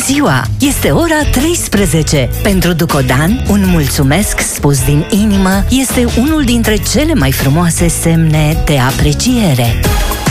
ziua! Este ora 13. Pentru Ducodan, un mulțumesc spus din inimă este unul dintre cele mai frumoase semne de apreciere.